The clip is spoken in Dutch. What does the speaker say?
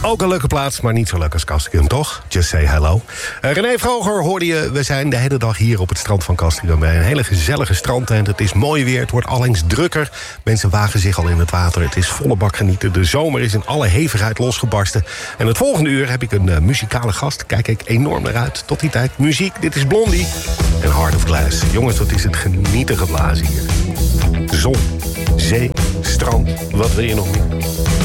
Ook een leuke plaats, maar niet zo leuk als Castricum, toch? Just say hello. René Vroger hoorde je, we zijn de hele dag hier op het strand van Castricum bij een hele gezellige strandtent. Het is mooi weer, het wordt allengs drukker. Mensen wagen zich al in het water, het is volle bak genieten. De zomer is in alle hevigheid losgebarsten. En het volgende uur heb ik een muzikale gast. Kijk ik enorm naar uit. Tot die tijd muziek, dit is Blondie en Heart of Glass. Jongens, wat is het genieten geblazen hier. Zon, zee, strand, wat wil je nog meer?